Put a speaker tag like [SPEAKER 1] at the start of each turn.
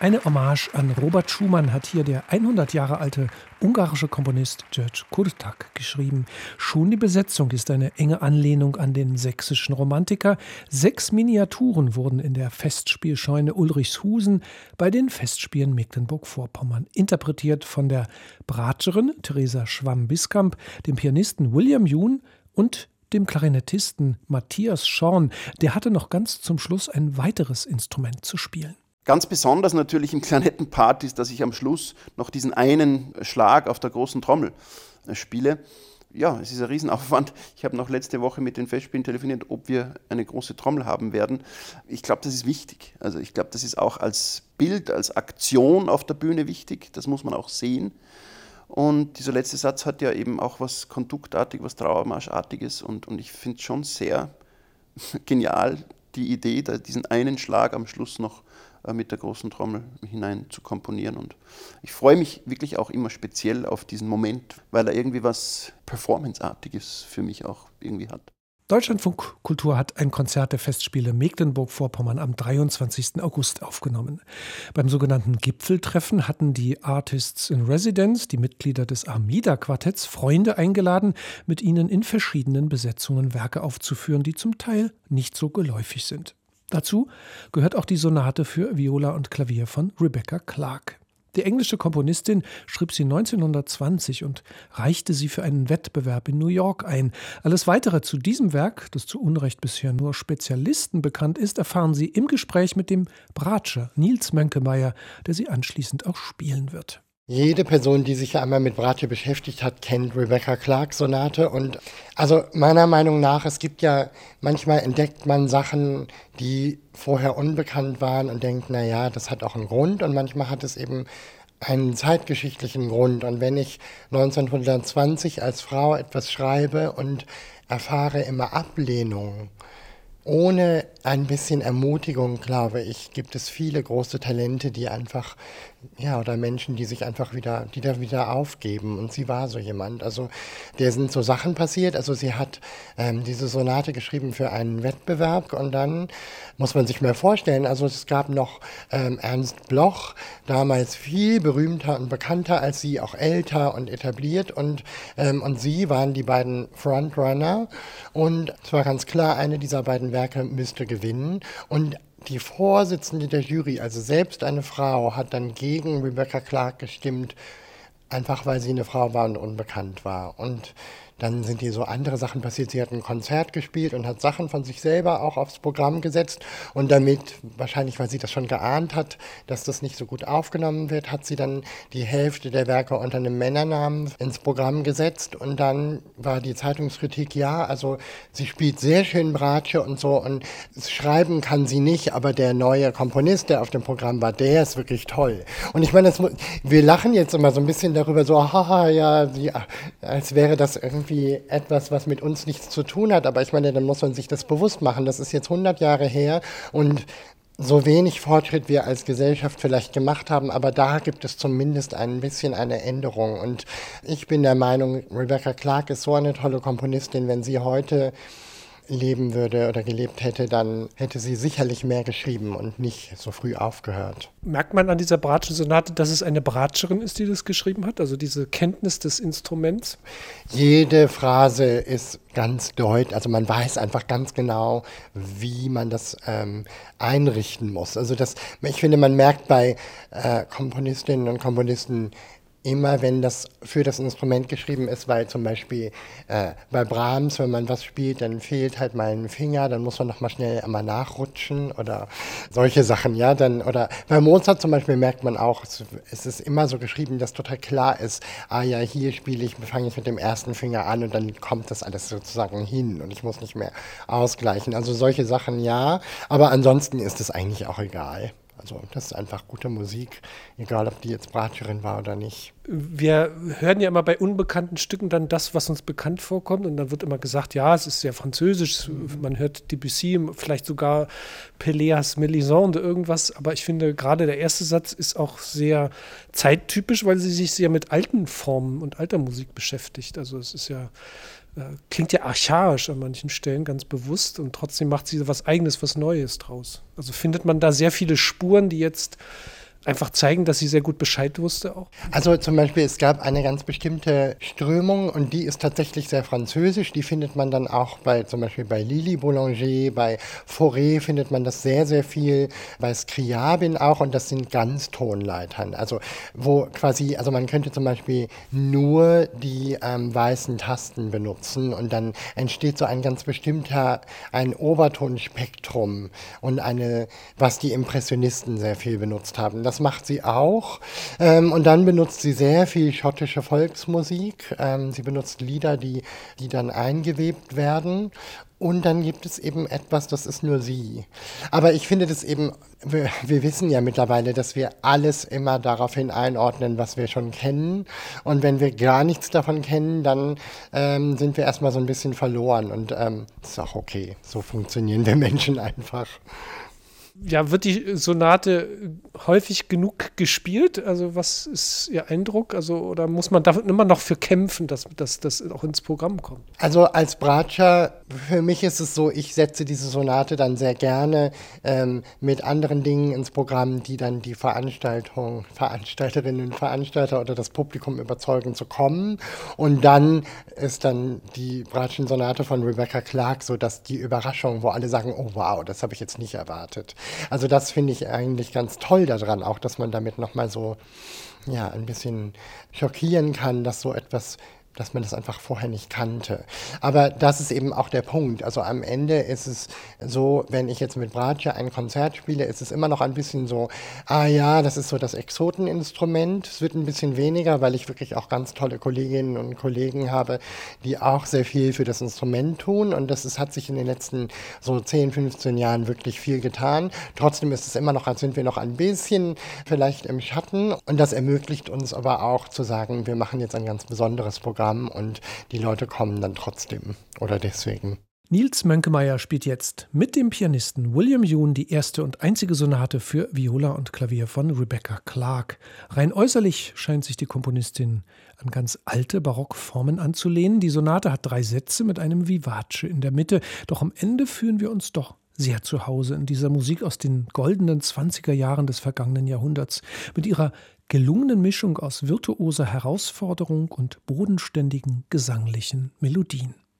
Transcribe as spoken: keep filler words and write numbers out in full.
[SPEAKER 1] Eine Hommage an Robert Schumann hat hier der hundert Jahre alte ungarische Komponist György Kurtág geschrieben. Schon die Besetzung ist eine enge Anlehnung an den sächsischen Romantiker. Sechs Miniaturen wurden in der Festspielscheune Ulrichshusen bei den Festspielen Mecklenburg-Vorpommern interpretiert von der Bratscherin Theresa Schwamm-Biskamp, dem Pianisten William Yoon und dem Klarinettisten Matthias Schorn. Der hatte noch ganz zum Schluss ein weiteres Instrument zu spielen.
[SPEAKER 2] Ganz besonders natürlich im Klarinettenpart ist, dass ich am Schluss noch diesen einen Schlag auf der großen Trommel spiele. Ja, es ist ein Riesenaufwand. Ich habe noch letzte Woche mit den Festspielen telefoniert, ob wir eine große Trommel haben werden. Ich glaube, das ist wichtig. Also ich glaube, das ist auch als Bild, als Aktion auf der Bühne wichtig. Das muss man auch sehen. Und dieser letzte Satz hat ja eben auch was Konduktartiges, was Trauermarschartiges. Und, und ich finde es schon sehr genial, die Idee, da diesen einen Schlag am Schluss noch mit der großen Trommel hinein zu komponieren. Und ich freue mich wirklich auch immer speziell auf diesen Moment, weil er irgendwie was Performanceartiges für mich auch irgendwie hat.
[SPEAKER 1] Deutschlandfunk Kultur hat ein Konzert der Festspiele Mecklenburg-Vorpommern am dreiundzwanzigsten August aufgenommen. Beim sogenannten Gipfeltreffen hatten die Artists in Residence, die Mitglieder des Armida-Quartetts, Freunde eingeladen, mit ihnen in verschiedenen Besetzungen Werke aufzuführen, die zum Teil nicht so geläufig sind. Dazu gehört auch die Sonate für Viola und Klavier von Rebecca Clark. Die englische Komponistin schrieb sie neunzehnhundertzwanzig und reichte sie für einen Wettbewerb in New York ein. Alles Weitere zu diesem Werk, das zu Unrecht bisher nur Spezialisten bekannt ist, erfahren Sie im Gespräch mit dem Bratscher Nils Mönkemeyer, der sie anschließend auch spielen wird.
[SPEAKER 3] Jede Person, die sich ja einmal mit Bratsche beschäftigt hat, kennt Rebecca Clarks Sonate. Und also meiner Meinung nach, es gibt ja, manchmal entdeckt man Sachen, die vorher unbekannt waren und denkt, na ja, das hat auch einen Grund. Und manchmal hat es eben einen zeitgeschichtlichen Grund. Und wenn ich neunzehnhundertzwanzig als Frau etwas schreibe und erfahre immer Ablehnung, ohne ein bisschen Ermutigung, glaube ich, gibt es viele große Talente, die einfach, ja, oder Menschen, die sich einfach wieder, die da wieder aufgeben. Und sie war so jemand. Also, der sind so Sachen passiert. Also, sie hat ähm, diese Sonate geschrieben für einen Wettbewerb und dann muss man sich mal vorstellen, also es gab noch ähm, Ernst Bloch, damals viel berühmter und bekannter als sie, auch älter und etabliert und, ähm, und sie waren die beiden Frontrunner und es war ganz klar, eine dieser beiden Werke müsste gewinnen und die Vorsitzende der Jury, also selbst eine Frau, hat dann gegen Rebecca Clark gestimmt, einfach weil sie eine Frau war und unbekannt war. Und dann sind hier so andere Sachen passiert. Sie hat ein Konzert gespielt und hat Sachen von sich selber auch aufs Programm gesetzt. Und damit, wahrscheinlich weil sie das schon geahnt hat, dass das nicht so gut aufgenommen wird, hat sie dann die Hälfte der Werke unter einem Männernamen ins Programm gesetzt. Und dann war die Zeitungskritik, ja, also sie spielt sehr schön Bratsche und so. Und schreiben kann sie nicht, aber der neue Komponist, der auf dem Programm war, der ist wirklich toll. Und ich meine, das, wir lachen jetzt immer so ein bisschen darüber, so, haha, ja, die, als wäre das irgendwie etwas, was mit uns nichts zu tun hat. Aber ich meine, dann muss man sich das bewusst machen. Das ist jetzt hundert Jahre her und so wenig Fortschritt wir als Gesellschaft vielleicht gemacht haben, aber da gibt es zumindest ein bisschen eine Änderung. Und ich bin der Meinung, Rebecca Clark ist so eine tolle Komponistin, wenn sie heute leben würde oder gelebt hätte, dann hätte sie sicherlich mehr geschrieben und nicht so früh aufgehört.
[SPEAKER 1] Merkt man an dieser Bratschen-Sonate, dass es eine Bratscherin ist, die das geschrieben hat? Also diese Kenntnis des Instruments?
[SPEAKER 3] Jede Phrase ist ganz deutlich, also man weiß einfach ganz genau, wie man das ähm, einrichten muss. Also das, ich finde, man merkt bei äh, Komponistinnen und Komponisten, immer wenn das für das Instrument geschrieben ist, weil zum Beispiel äh, bei Brahms, wenn man was spielt, dann fehlt halt mal ein Finger, dann muss man nochmal schnell einmal nachrutschen oder solche Sachen, ja, dann, oder bei Mozart zum Beispiel merkt man auch, es, es ist immer so geschrieben, dass total klar ist, ah ja, hier spiele ich, fange ich mit dem ersten Finger an und dann kommt das alles sozusagen hin und ich muss nicht mehr ausgleichen. Also solche Sachen ja, aber ansonsten ist es eigentlich auch egal. Also das ist einfach gute Musik, egal ob die jetzt Bratscherin war oder nicht.
[SPEAKER 1] Wir hören ja immer bei unbekannten Stücken dann das, was uns bekannt vorkommt. Und dann wird immer gesagt, ja, es ist sehr französisch. Man hört Debussy, vielleicht sogar Péléas Mélisande, irgendwas. Aber ich finde, gerade der erste Satz ist auch sehr zeittypisch, weil sie sich sehr mit alten Formen und alter Musik beschäftigt. Also es ist ja, äh, klingt ja archaisch an manchen Stellen, ganz bewusst. Und trotzdem macht sie was Eigenes, was Neues draus. Also findet man da sehr viele Spuren, die jetzt einfach zeigen, dass sie sehr gut Bescheid wusste auch?
[SPEAKER 3] Also zum Beispiel, es gab eine ganz bestimmte Strömung und die ist tatsächlich sehr französisch. Die findet man dann auch bei zum Beispiel bei Lili Boulanger, bei Fauré findet man das sehr, sehr viel, bei Scriabin auch, und das sind Ganztonleitern. Also wo quasi, also man könnte zum Beispiel nur die ähm, weißen Tasten benutzen und dann entsteht so ein ganz bestimmter, ein Obertonspektrum und eine, was die Impressionisten sehr viel benutzt haben. Das macht sie auch. Ähm, und dann benutzt sie sehr viel schottische Volksmusik. Ähm, sie benutzt Lieder, die, die dann eingewebt werden. Und dann gibt es eben etwas, das ist nur sie. Aber ich finde das eben, wir, wir wissen ja mittlerweile, dass wir alles immer daraufhin einordnen, was wir schon kennen. Und wenn wir gar nichts davon kennen, dann ähm, sind wir erstmal so ein bisschen verloren. Und ähm, das ist auch okay. So funktionieren wir Menschen einfach.
[SPEAKER 1] Ja, wird die Sonate häufig genug gespielt? Also was ist Ihr Eindruck? Also, oder muss man da immer noch für kämpfen, dass das auch ins Programm kommt?
[SPEAKER 3] Also als Bratscher, für mich ist es so, ich setze diese Sonate dann sehr gerne ähm, mit anderen Dingen ins Programm, die dann die Veranstaltung, Veranstalterinnen und Veranstalter oder das Publikum überzeugen zu kommen. Und dann ist dann die Bratschen-Sonate von Rebecca Clark so, dass die Überraschung, wo alle sagen, oh wow, das habe ich jetzt nicht erwartet. Also das finde ich eigentlich ganz toll daran, auch dass man damit nochmal so, ja, ein bisschen schockieren kann, dass so etwas, dass man das einfach vorher nicht kannte. Aber das ist eben auch der Punkt. Also am Ende ist es so, wenn ich jetzt mit Bratsche ein Konzert spiele, ist es immer noch ein bisschen so, ah ja, das ist so das Exoteninstrument. Es wird ein bisschen weniger, weil ich wirklich auch ganz tolle Kolleginnen und Kollegen habe, die auch sehr viel für das Instrument tun. Und das ist, hat sich in den letzten so zehn, fünfzehn Jahren wirklich viel getan. Trotzdem ist es immer noch, als sind wir noch ein bisschen vielleicht im Schatten. Und das ermöglicht uns aber auch zu sagen, wir machen jetzt ein ganz besonderes Programm. Und die Leute kommen dann trotzdem oder deswegen.
[SPEAKER 1] Nils Mönkemeyer spielt jetzt mit dem Pianisten William Yoon die erste und einzige Sonate für Viola und Klavier von Rebecca Clark. Rein äußerlich scheint sich die Komponistin an ganz alte Barockformen anzulehnen. Die Sonate hat drei Sätze mit einem Vivace in der Mitte. Doch am Ende fühlen wir uns doch sehr zu Hause in dieser Musik aus den goldenen zwanziger Jahren des vergangenen Jahrhunderts. Mit ihrer gelungenen Mischung aus virtuoser Herausforderung und bodenständigen gesanglichen Melodien.